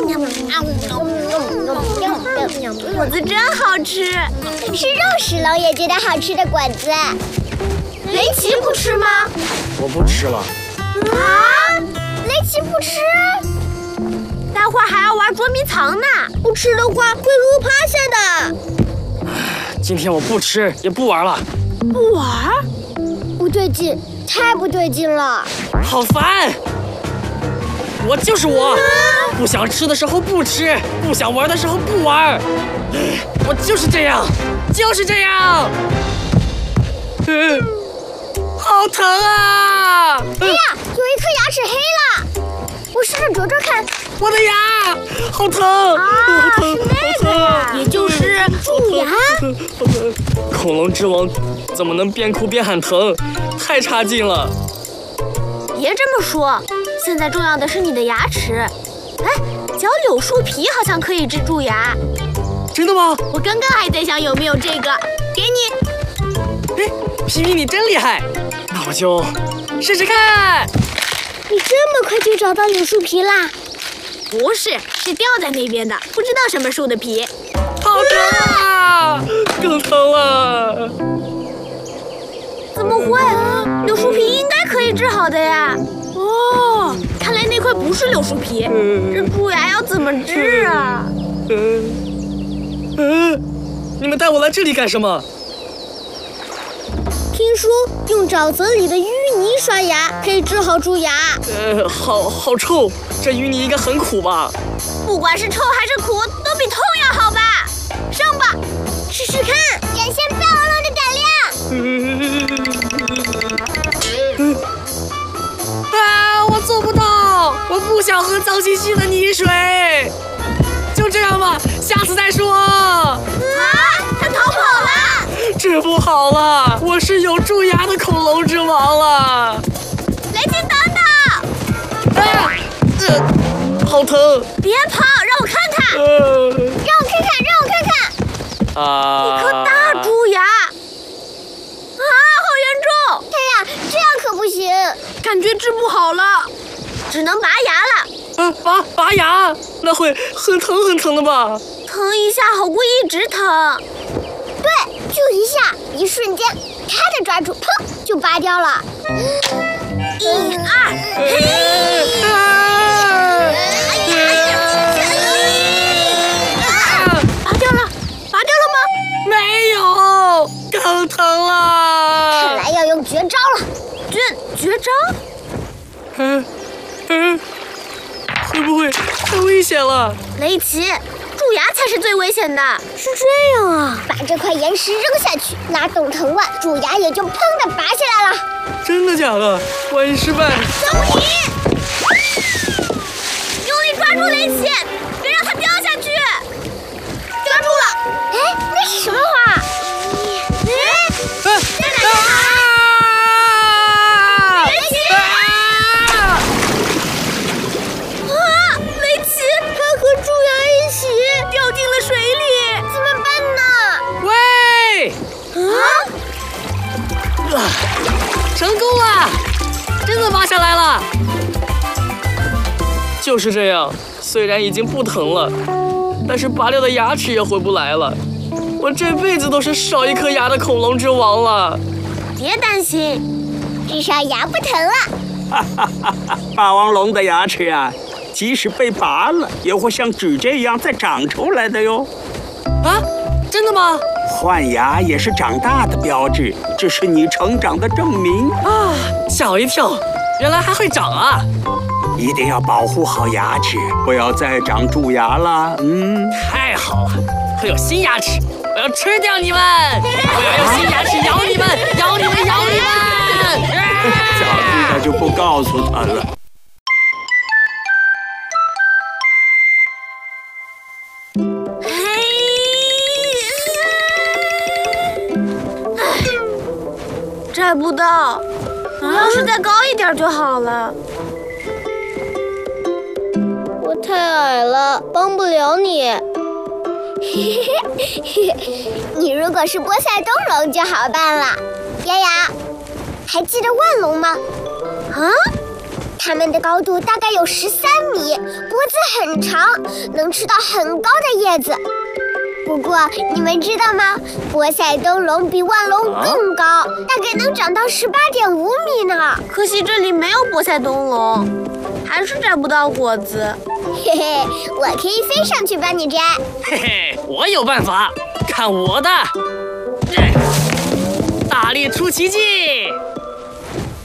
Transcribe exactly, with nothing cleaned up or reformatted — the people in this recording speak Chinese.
果子真好吃， 是肉食龙也觉得好吃的果子。 雷奇不吃吗？ 我不吃了。 啊？雷奇不吃？ 待会儿还要玩捉迷藏呢， 不吃的话会饿趴下的。 今天我不吃也不玩了。 不玩？ 不对劲，太不对劲了。 好烦！我就是我，不想吃的时候不吃，不想玩的时候不玩。我就是这样，就是这样。嗯，好疼啊！ 哎呀，有一颗牙齿黑了，我试着啄啄看。 我的牙，好疼！ 啊，是那个呀，也就是蛀牙。 恐龙之王怎么能边哭边喊疼？太差劲了！ 别这么说，现在重要的是你的牙齿。哎，嚼柳树皮好像可以治蛀牙。 真的吗？ 我刚刚还在想有没有这个，给你。 哎，皮皮你真厉害，那我就试试看。 你这么快就找到柳树皮啦？ 不是，是掉在那边的，不知道什么树的皮。 好疼啊！更疼了。 怎么会？柳树皮应该可以治好的呀。哦，看来那块不是柳树皮。这蛀牙要怎么治啊？ 嗯嗯，你们带我来这里干什么？ 听说用沼泽里的淤泥刷牙可以治好蛀牙。 呃，好好臭，这淤泥应该很苦吧？ 不管是臭还是苦，都比痛要好吧？上吧， 试试看，展现霸王龙的胆量。 嗯啊，我做不到，我不想喝脏兮兮的泥水。就这样吧，下次再说。 啊，他逃跑了。 治不好了，我是有蛀牙的恐龙之王了。 雷奇，等等！ 啊，呃，好疼！ 别跑，让我看看。 呃， 让我看看，让我看看。 啊， 一颗大蛀牙。啊，好严重！ 哎呀，这样可不行， 感觉治不好了，只能拔牙了。 啊，拔拔牙，那会很疼很疼的吧？ 疼一下好过一直疼。 对，就一下，一瞬间，他的抓住，砰，就拔掉了。 一二，嘿！ 啊！ 拔掉了，拔掉了吗？ 没有，更疼了。 看来要用绝招了。 绝绝招？ 嗯嗯，会不会太危险了？ 雷奇，蛀牙才是最危险的。 是这样啊，把这块岩石扔下去，拉动藤蔓，蛀牙也就砰的拔下来了。 真的假的？万一失败？ 小不停！用力抓住雷奇，别让它掉下去。抓住了！ 哎，那是什么花？ 哎， 啊在哪里？ 啊！ 雷奇！ 啊！ 啊，雷奇，它和蛀牙一起掉进了水里， 怎么办呢？ 喂！ 啊！ 啊，成功了，真的拔下来了。就是这样，虽然已经不疼了，但是拔掉的牙齿也回不来了。我这辈子都是少一颗牙的恐龙之王了。 别担心， 至少牙不疼了。 哈哈哈哈！霸王龙的牙齿啊，即使被拔了，也会像纸这样再长出来的哟。 啊，真的吗？ 换牙也是长大的标志，这是你成长的证明啊！吓我一跳，原来还会长啊！ 一定要保护好牙齿，不要再长蛀牙了。嗯， 太好了，会有新牙齿，我要吃掉你们！我要用新牙齿咬你们，咬你们，咬你们！ 早知道就不告诉他了。 摘不到，要是再高一点就好了。 我太矮了，帮不了你。你如果是波塞冬龙就好办了。丫丫，还记得万龙吗？ 啊？ 它们的高度大概有十三米，脖子很长，能吃到很高的叶子。不过你们知道吗？波塞冬龙比万龙更高，大概能长到十八点五米呢。 可惜这里没有波塞冬龙，还是摘不到果子。 嘿嘿，我可以飞上去帮你摘。 嘿嘿，我有办法，看我的！大力出奇迹！